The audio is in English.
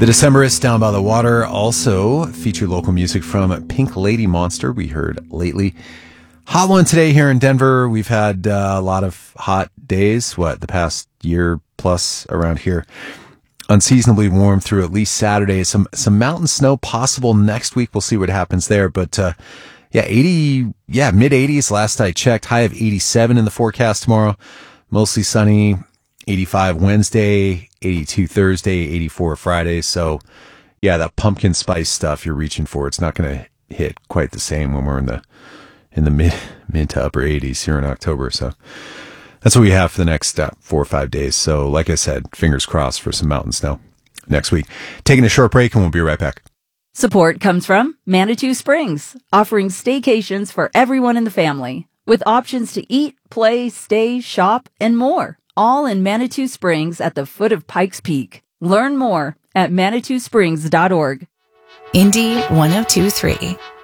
The Decemberists Down by the Water also feature local music from Pink Lady Monster, we heard lately. Hot one today here in Denver. We've had a lot of hot days, the past year plus around here. Unseasonably warm through at least Saturday. Some mountain snow possible next week. We'll see what happens there. But mid 80s last I checked. High of 87 in the forecast tomorrow. Mostly sunny. 85 Wednesday, 82 Thursday, 84 Friday. So, yeah, that pumpkin spice stuff you're reaching for, it's not going to hit quite the same when we're in the mid to upper 80s here in October. So that's what we have for the next 4 or 5 days. So, like I said, fingers crossed for some mountain snow next week. Taking a short break, and we'll be right back. Support comes from Manitou Springs, offering staycations for everyone in the family, with options to eat, play, stay, shop, and more. All in Manitou Springs at the foot of Pikes Peak. Learn more at ManitouSprings.org. Indy 102.3.